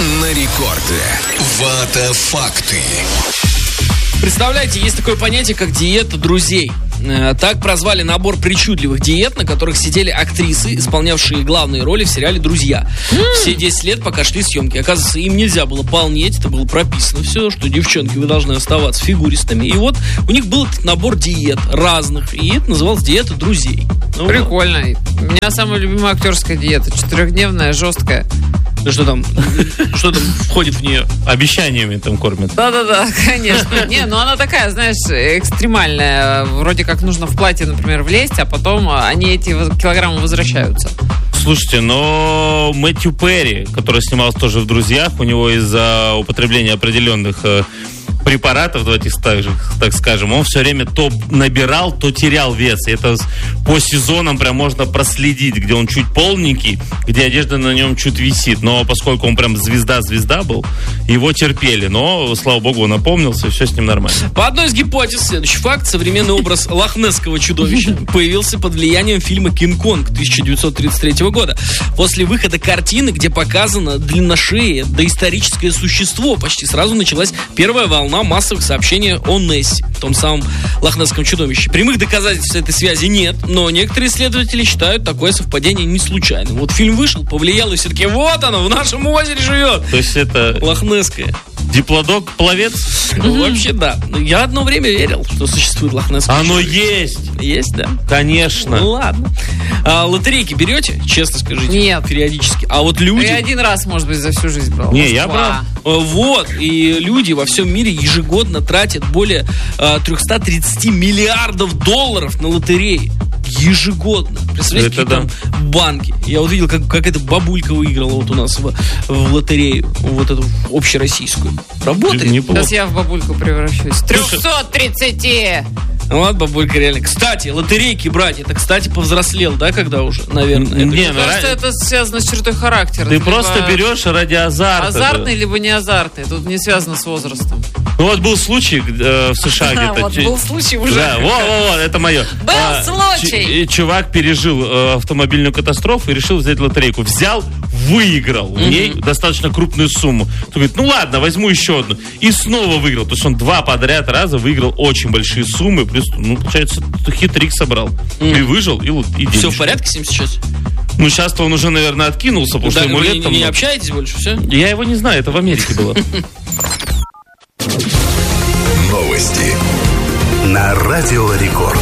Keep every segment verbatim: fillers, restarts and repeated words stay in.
на рекорде. Вата-факты. Представляете, есть такое понятие, как диета друзей. Так прозвали набор причудливых диет, на которых сидели актрисы, исполнявшие главные роли в сериале «Друзья». Все десять лет, пока шли съемки. Оказывается, им нельзя было полнеть, это было прописано все, что девчонки, вы должны оставаться фигуристами. И вот у них был этот набор диет разных, и это называлось диета друзей. Ну, прикольно. Вот. У меня самая любимая актерская диета, четырехдневная, жесткая. Да что там, что там входит в нее? Обещаниями там кормят. Да-да-да, конечно. Не, ну она такая, знаешь, экстремальная. Вроде как нужно в платье, например, влезть, а потом они эти килограммы возвращаются. Слушайте, но Мэтью Перри, который снимался тоже в «Друзьях», у него из-за употребления определенных э, препаратов, давайте так, так скажем, он все время то набирал, то терял вес. И это по сезонам прям можно проследить, где он чуть полненький, где одежда на нем чуть висит. Но поскольку он прям звезда-звезда был, его терпели. Но, слава богу, он опомнился, и все с ним нормально. По одной из гипотез, следующий факт: современный образ лохнесского чудовища появился под влиянием фильма «Кинг-Конг» тысяча девятьсот тридцать третьего года. После выхода картины, где показано длинношеее доисторическое существо, почти сразу началась первая волна массовых сообщений о Нессе, том самом лохнесском чудовище. Прямых доказательств этой связи нет, но некоторые исследователи считают такое совпадение не случайным. Вот фильм вышел, повлиял, и все-таки вот оно, в нашем озере живет. То есть это лохнесское. Диплодок, пловец? Ну, вообще, да. Я одно время верил, что существует лохнесское Оно чудовище. есть. Есть, да? Конечно. Ну, ладно. А лотерейки берете? Честно скажите. Нет. Периодически. А вот люди... Я один раз, может быть, за всю жизнь брал. Не, я брал. Вот. И люди во всем мире ежегодно тратят более э, триста тридцать миллиардов долларов на лотереи. Ежегодно. Представляете, какие Это там банки. Я вот видел, как, как эта бабулька выиграла вот у нас в, в лотерею. Вот эту общероссийскую. Работает. Неплохо. Сейчас я в бабульку превращусь. триста тридцать! Ну ладно, бабулька, реально. Кстати, лотерейки брать, это, кстати, повзрослел, да, когда уже, наверное? Не, это... ну, Кажется, ра... это связано с чертой характера. Ты либо просто берешь ради азарта. азартный, либо не азартный. Тут не связано с возрастом. Ну вот был случай э, в США где-то. Вот был случай уже. Да, во-во-во, это мое. Был А, случай. ч- чувак пережил э, автомобильную катастрофу и решил взять лотерейку. Взял, выиграл в ней достаточно крупную сумму. Он говорит, ну ладно, возьму еще одну. И снова выиграл. То есть он два подряд раза выиграл очень большие суммы. Плюс, ну, получается, хитрик собрал. Mm. И выжил, и, и денежки. Все в порядке с ним сейчас? Ну, сейчас-то он уже, наверное, откинулся, потому да, что ему вы лет там... не много. общаетесь больше, все? Я его не знаю, это в Америке было. Новости на Радио Рекорд.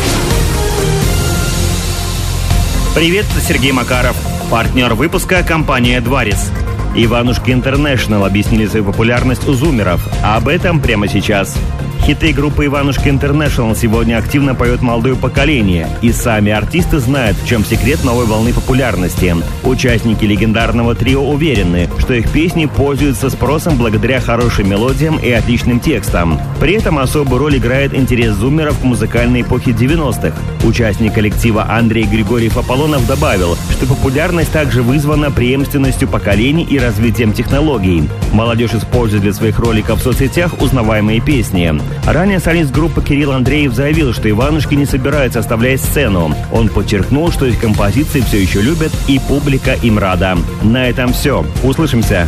Привет, это Сергей Макаров. Партнер выпуска – компания «Дварис». Иванушки Интернешнл объяснили свою популярность у зумеров. А об этом прямо сейчас. Хиты группы Иванушки Интернешнл сегодня активно поет молодое поколение. И сами артисты знают, в чем секрет новой волны популярности. Участники легендарного трио уверены, что их песни пользуются спросом благодаря хорошим мелодиям и отличным текстам. При этом особую роль играет интерес зумеров к музыкальной эпохе девяностых. Участник коллектива Андрей Григорьев-Аполлонов добавил, что популярность также вызвана преемственностью поколений и развитием технологий. Молодежь использует для своих роликов в соцсетях узнаваемые песни. Ранее солист группы Кирилл Андреев заявил, что Иванушки не собираются оставлять сцену. Он подчеркнул, что их композиции все еще любят и публика им рада. На этом все. Услышимся.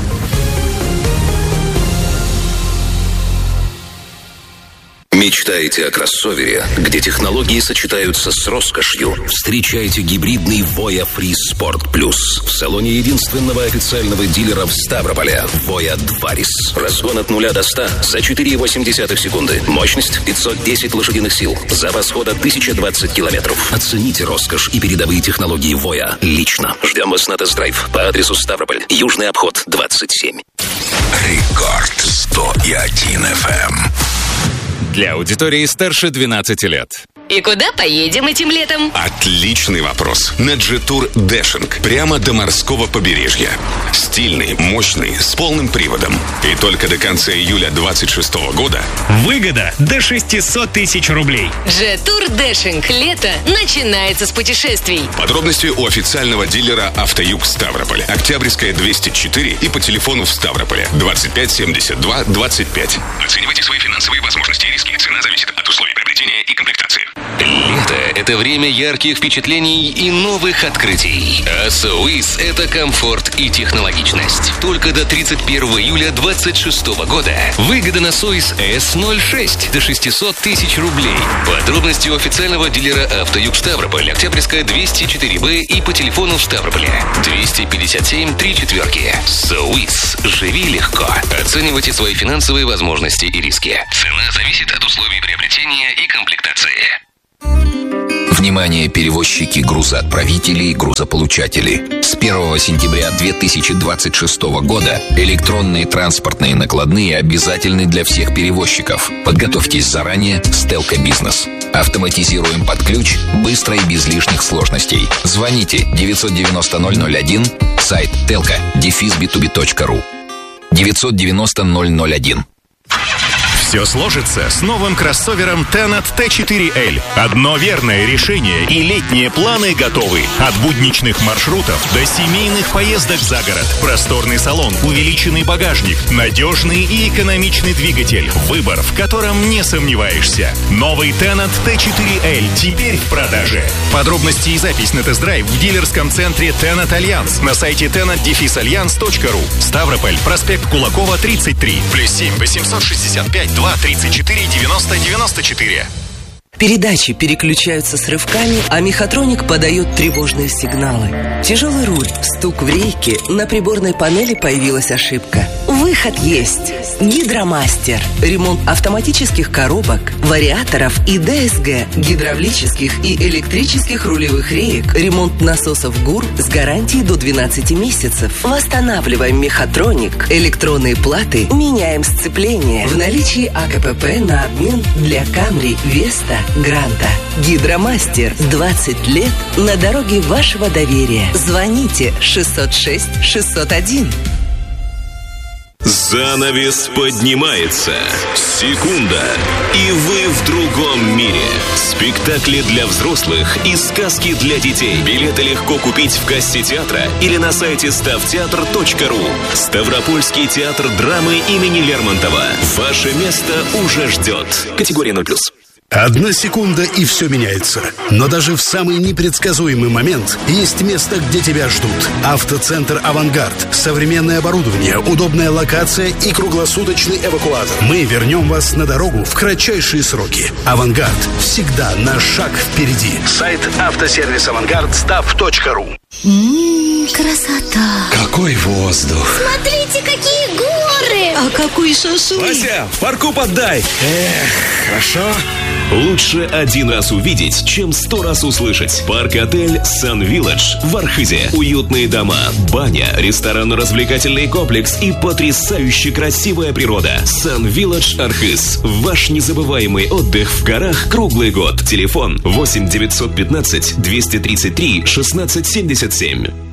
Мечтаете о кроссовере, где технологии сочетаются с роскошью? Встречайте гибридный Voya Free Sport Plus в салоне единственного официального дилера в Ставрополе. Voya Дварис. Разгон от нуля до ста за четыре целых восемь десятых секунды. Мощность пятьсот десять лошадиных сил. Запас хода тысяча двадцать километров. Оцените роскошь и передовые технологии Voya лично. Ждем вас на тест-драйв по адресу Ставрополь, Южный обход, двадцать семь. Рекорд сто один эф эм. Для аудитории старше двенадцати лет. И куда поедем этим летом? Отличный вопрос. На Джетур Дэшинг. Прямо до морского побережья. Стильный, мощный, с полным приводом. И только до конца июля двадцать шестого года выгода до шестьсот тысяч рублей. Джетур Дэшинг. Лето начинается с путешествий. Подробности у официального дилера «Автоюг Ставрополь». Октябрьская, двести четыре и по телефону в Ставрополе двадцать пять семьдесят два двадцать пять. Оценивайте свои финансовые возможности и риски. Цена зависит от условий приобретения. приобретения и комплектации. Лето – это время ярких впечатлений и новых открытий. А Соуис – это комфорт и технологичность. Только до тридцать первого июля двадцать шестого года. Выгода на Соуис эс ноль шесть до шестьсот тысяч рублей. Подробности у официального дилера «Автоюг Ставрополь», Октябрьская двести четыре бэ и по телефону в Ставрополе двести пятьдесят семь три четверки. Соуис. Живи легко. Оценивайте свои финансовые возможности и риски. Цена зависит от условий приобретения и комплектации. Внимание, перевозчики, грузоотправители и грузополучатели. С первого сентября две тысячи двадцать шестого года электронные транспортные накладные обязательны для всех перевозчиков. Подготовьтесь заранее с Телко Бизнес. Автоматизируем под ключ, быстро и без лишних сложностей. Звоните девятьсот девяносто ноль ноль один, сайт телко дефис би ту би точка ру. девятьсот девяносто ноль ноль один. Все сложится с новым кроссовером Tenat тэ четыре эль. Одно верное решение и летние планы готовы. От будничных маршрутов до семейных поездок за город. Просторный салон, увеличенный багажник, надежный и экономичный двигатель. Выбор, в котором не сомневаешься. Новый Tenat тэ четыре эль теперь в продаже. Подробности и запись на тест-драйв в дилерском центре Tenat Альянс на сайте tenat дефис альянс точка ру. Ставрополь, проспект Кулакова, тридцать три. Плюс семь восемьсот шестьдесят пять два тридцать четыре девяносто девяносто четыре. Передачи переключаются с рывками, а мехатроник подает тревожные сигналы. Тяжелый руль, стук в рейке, на приборной панели появилась ошибка. Выход есть. Гидромастер. Ремонт автоматических коробок, вариаторов и дэ эс гэ, гидравлических и электрических рулевых реек, ремонт насосов ГУР с гарантией до двенадцати месяцев. Восстанавливаем мехатроник, электронные платы, меняем сцепление. В наличии а ка пэ пэ на обмен для Камри, Веста, Гранта. Гидромастер. двадцать лет на дороге вашего доверия. Звоните шестьсот шесть шестьсот один. Занавес поднимается. Секунда, и вы в другом мире. Спектакли для взрослых и сказки для детей. Билеты легко купить в кассе театра или на сайте ставтеатр точка ру. Ставропольский театр драмы имени Лермонтова. Ваше место уже ждет. Категория ноль плюс. Одна секунда, и все меняется. Но даже в самый непредсказуемый момент есть место, где тебя ждут. Автоцентр «Авангард». Современное оборудование, удобная локация и круглосуточный эвакуатор. Мы вернем вас на дорогу в кратчайшие сроки. «Авангард» всегда на шаг впереди. Сайт автосервис авангард став точка ру. Ммм, красота. Какой воздух. Смотрите, какие горы. А какой шашлык. Вася, парку поддай. Эх, хорошо. Лучше один раз увидеть, чем сто раз услышать. Парк-отель Sun Village в Архызе. Уютные дома, баня, ресторанно-развлекательный комплекс и потрясающе красивая природа. Sun Village Архыз. Ваш незабываемый отдых в горах круглый год. Телефон восемь девятьсот пятнадцать двести тридцать три шестнадцать семьдесят семь.